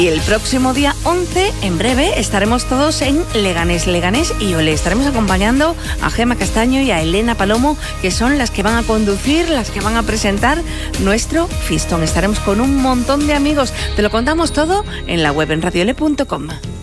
Y el próximo día 11, en breve, estaremos todos en Leganés y Ole. Estaremos acompañando a Gemma Castaño y a Elena Palomo, que son las que van a conducir, las que van a presentar nuestro fiestón. Estaremos con un montón de amigos. Te lo contamos todo en la web en radiole.com.